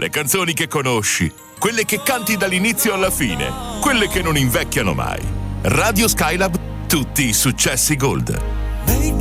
le canzoni che conosci, quelle che canti dall'inizio alla fine, quelle che non invecchiano mai. Radio Skylab, tutti i successi Gold.